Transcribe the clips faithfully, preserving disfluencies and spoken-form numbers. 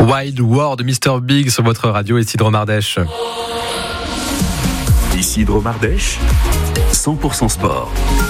Wild World de mister Big sur votre radio ici Drôme Ardèche. Ici Drôme Ardèche, cent pour cent sport.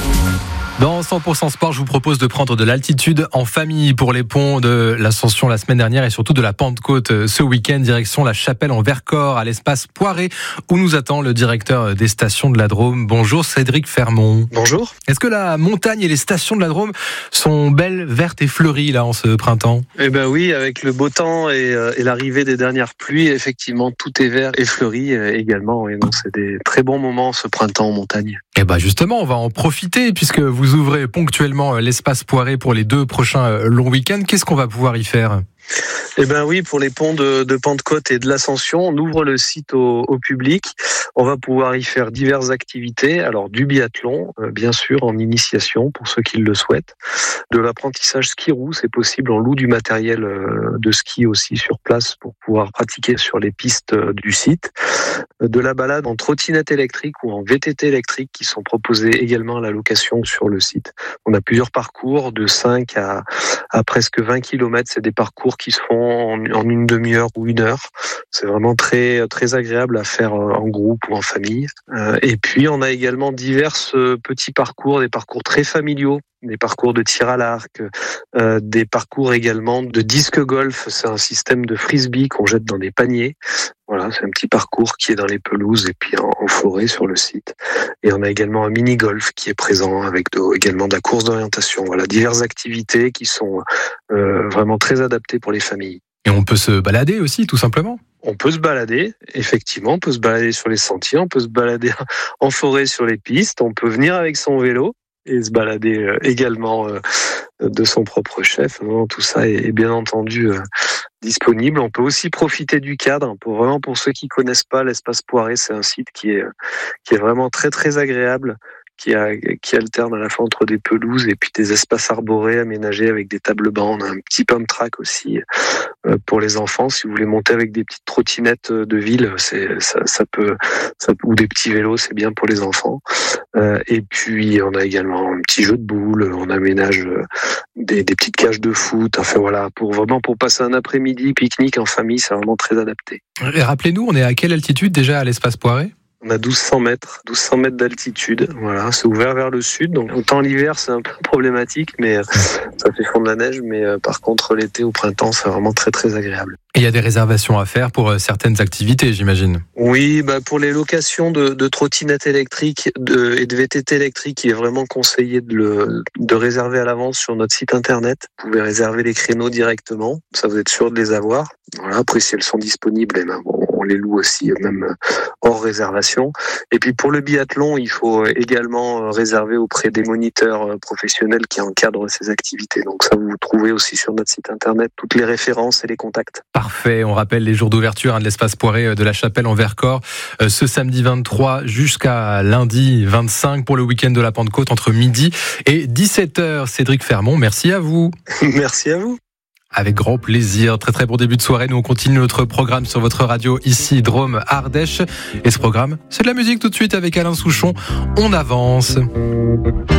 Dans cent pour cent sport, je vous propose de prendre de l'altitude en famille pour les ponts de l'Ascension la semaine dernière et surtout de la Pentecôte ce week-end, direction la Chapelle en Vercors à l'espace Poiré où nous attend le directeur des stations de la Drôme. Bonjour Cédric Fermont. Bonjour. Est-ce que la montagne et les stations de la Drôme sont belles, vertes et fleuries là en ce printemps ? Eh ben oui, avec le beau temps et, euh, et l'arrivée des dernières pluies, effectivement tout est vert et fleuri euh, également. Et donc c'est des très bons moments ce printemps en montagne. Eh ben justement, on va en profiter puisque vous ouvrez ponctuellement l'espace Poiré pour les deux prochains longs week-ends. Qu'est-ce qu'on va pouvoir y faire ? Eh ben oui, pour les ponts de, de Pentecôte et de l'Ascension, on ouvre le site au, au public. On va pouvoir y faire diverses activités. Alors du biathlon, euh, bien sûr, en initiation pour ceux qui le souhaitent. De l'apprentissage ski-roue, c'est possible. On loue du matériel euh, de ski aussi sur place pour pouvoir pratiquer sur les pistes euh, du site. De la balade en trottinette électrique ou en V T T électrique qui sont proposés également à la location sur le site. On a plusieurs parcours de cinq à, à presque vingt kilomètres. C'est des parcours qui se font en, en une demi-heure ou une heure. C'est vraiment très très agréable à faire en groupe ou en famille. Euh, et puis on a également divers petits parcours, des parcours très familiaux, des parcours de tir à l'arc, euh, des parcours également de disque golf. C'est un système de frisbee qu'on jette dans des paniers. Voilà, c'est un petit parcours qui est dans les pelouses et puis en, en forêt sur le site. Et on a également un mini-golf qui est présent avec de, également de la course d'orientation. Voilà, diverses activités qui sont euh, vraiment très adaptées pour les familles. Et on peut se balader aussi, tout simplement ? On peut se balader, effectivement, on peut se balader sur les sentiers, on peut se balader en forêt sur les pistes, on peut venir avec son vélo et se balader également de son propre chef. Tout ça est bien entendu disponible. On peut aussi profiter du cadre. Pour vraiment pour ceux qui connaissent pas l'espace Poiré, c'est un site qui est qui est vraiment très très agréable, qui a, qui alterne à la fois entre des pelouses et puis des espaces arborés aménagés avec des tables bancs. On a un petit pump track aussi euh, pour les enfants. Si vous voulez monter avec des petites trottinettes de ville, c'est ça, ça peut, ça ou des petits vélos, c'est bien pour les enfants. Euh, et puis on a également un petit jeu de boules. On aménage des, des petites cages de foot. Enfin voilà, pour vraiment pour passer un après-midi pique-nique en famille, c'est vraiment très adapté. Et rappelez-nous, on est à quelle altitude déjà à l'espace Poiré ? On a douze cents mètres, douze cents mètres d'altitude. Voilà, c'est ouvert vers le sud. Donc, autant l'hiver, c'est un peu problématique, mais ça fait fondre la neige. Mais euh, par contre, l'été au printemps, c'est vraiment très, très agréable. Et il y a des réservations à faire pour euh, certaines activités, j'imagine. Oui, bah, pour les locations de, de trottinettes électriques de, et de V T T électriques, il est vraiment conseillé de, le, de réserver à l'avance sur notre site internet. Vous pouvez réserver les créneaux directement. Ça, vous êtes sûr de les avoir. Voilà. Après, si elles sont disponibles, eh ben, bon, on les loue aussi, même hors réservation. Et puis pour le biathlon, il faut également réserver auprès des moniteurs professionnels qui encadrent ces activités. Donc ça, vous trouvez aussi sur notre site internet toutes les références et les contacts. Parfait, on rappelle les jours d'ouverture hein, de l'espace Poiré de la Chapelle en Vercors, euh, ce samedi vingt-trois jusqu'à lundi vingt-cinq pour le week-end de la Pentecôte entre midi et dix-sept heures. Cédric Fermont, merci à vous. Merci à vous. Avec grand plaisir. Très très bon début de soirée. Nous on continue notre programme sur votre radio ici Drôme Ardèche. Et ce programme, c'est de la musique tout de suite avec Alain Souchon. On avance.